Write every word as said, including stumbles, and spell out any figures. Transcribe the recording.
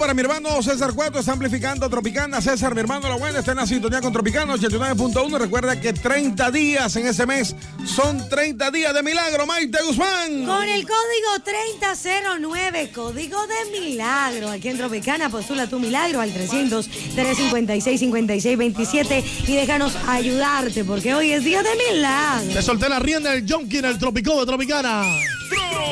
para mi hermano César Cueto, está amplificando Tropicana. César, mi hermano, la buena, está en la sintonía con Tropicana ochenta y nueve punto uno. Recuerda que treinta días en ese mes son treinta días de milagro, Maite Guzmán. Con el código treinta cero nueve, código de milagro. Aquí en Tropicana, postula tu milagro al trescientos, trescientos cincuenta y seis, cincuenta y seis veintisiete y déjanos ayudarte, porque hoy es día de milagro. Te solté la rienda del Jonky en el Tropicó de Tropicana.